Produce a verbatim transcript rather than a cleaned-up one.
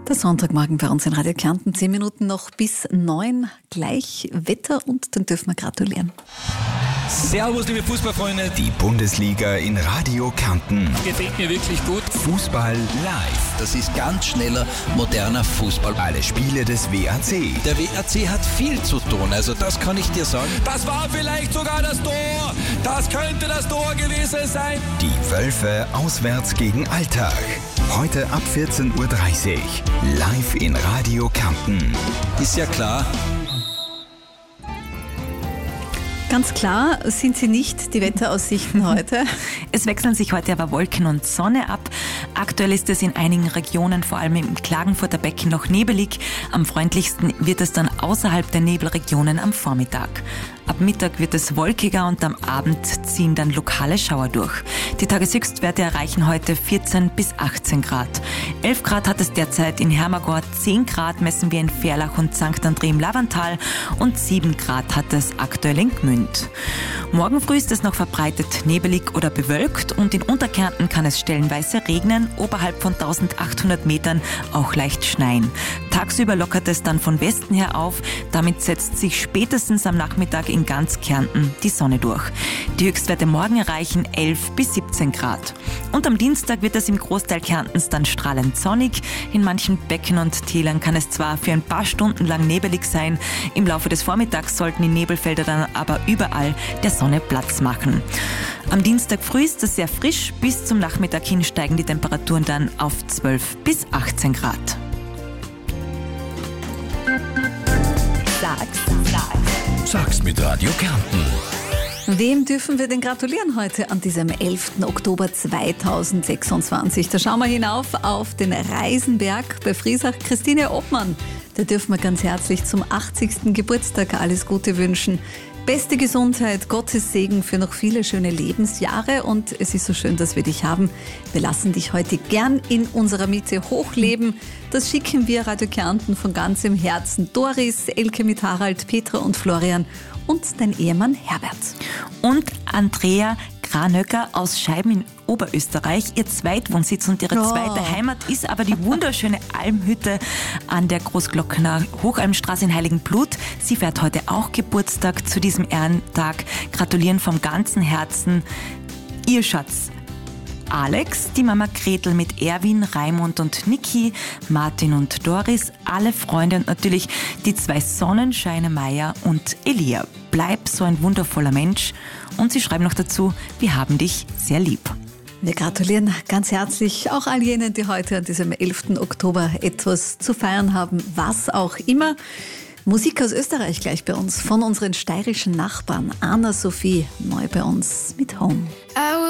Der Sonntagmorgen bei uns in Radio Kärnten. Zehn Minuten noch bis neun. Gleich Wetter und dann dürfen wir gratulieren. Servus, liebe Fußballfreunde. Die Bundesliga in Radio Kärnten. Gefällt mir wirklich gut. Fußball live. Das ist ganz schneller, moderner Fußball. Alle Spiele des W A C. Der W A C hat viel zu tun, also das kann ich dir sagen. Das war vielleicht sogar das Tor. Das könnte das Tor gewesen sein. Die Wölfe auswärts gegen Alltag. Heute ab vierzehn Uhr dreißig. Live in Radio Kärnten. Ist ja klar. Ganz klar sind sie nicht, die Wetteraussichten heute. Es wechseln sich heute aber Wolken und Sonne ab. Aktuell ist es in einigen Regionen, vor allem im Klagenfurter Becken, noch nebelig. Am freundlichsten wird es dann außerhalb der Nebelregionen am Vormittag. Ab Mittag wird es wolkiger und am Abend ziehen dann lokale Schauer durch. Die Tageshöchstwerte erreichen heute vierzehn bis achtzehn Grad. elf Grad hat es derzeit in Hermagor, zehn Grad messen wir in Ferlach und Sankt André im Lavantal und sieben Grad hat es aktuell in Gmünd. Morgen früh ist es noch verbreitet nebelig oder bewölkt und in Unterkärnten kann es stellenweise regnen, oberhalb von eintausendachthundert Metern auch leicht schneien. Tagsüber lockert es dann von Westen her auf, damit setzt sich spätestens am Nachmittag in ganz Kärnten die Sonne durch. Die Höchstwerte morgen erreichen elf bis siebzehn Grad. Und am Dienstag wird es im Großteil Kärntens dann strahlend sonnig. In manchen Becken und Tälern kann es zwar für ein paar Stunden lang nebelig sein, im Laufe des Vormittags sollten die Nebelfelder dann aber überall der Sonne Platz machen. Am Dienstag früh ist es sehr frisch, bis zum Nachmittag hin steigen die Temperaturen dann auf zwölf bis achtzehn Grad. Sag's, sag's. Sag's mit Radio Kärnten. Wem dürfen wir denn gratulieren heute an diesem elften Oktober zweitausendsechsundzwanzig? Da schauen wir hinauf auf den Reisenberg bei Friesach. Christine Obmann, da dürfen wir ganz herzlich zum achtzigsten Geburtstag alles Gute wünschen. Beste Gesundheit, Gottes Segen für noch viele schöne Lebensjahre und es ist so schön, dass wir dich haben. Wir lassen dich heute gern in unserer Mitte hochleben. Das schicken wir Radio Kärnten von ganzem Herzen. Doris, Elke mit Harald, Petra und Florian und dein Ehemann Herbert. Und Andrea Granöcker aus Scheiben in Oberösterreich. Ihr Zweitwohnsitz und ihre Oh. zweite Heimat ist aber die wunderschöne Almhütte an der Großglockner Hochalmstraße in Heiligenblut. Sie feiert heute auch Geburtstag zu diesem Ehrentag. Gratulieren vom ganzen Herzen ihr Schatz Alex, die Mama Gretel mit Erwin, Raimund und Niki, Martin und Doris, alle Freunde und natürlich die zwei Sonnenscheine Meier und Elia. Bleib so ein wundervoller Mensch. Und sie schreiben noch dazu, wir haben dich sehr lieb. Wir gratulieren ganz herzlich auch all jenen, die heute an diesem elften Oktober etwas zu feiern haben, was auch immer. Musik aus Österreich gleich bei uns, von unseren steirischen Nachbarn. Anna Sophie, neu bei uns mit Home.